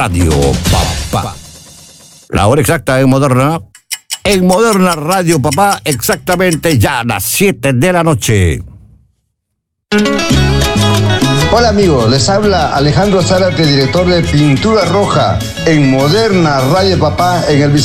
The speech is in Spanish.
Radio Papá. La hora exacta en Moderna. En Moderna Radio Papá, exactamente ya a las 7 de la noche. Hola amigos, les habla Alejandro Zárate, director de Pintura Roja en Moderna Radio Papá en el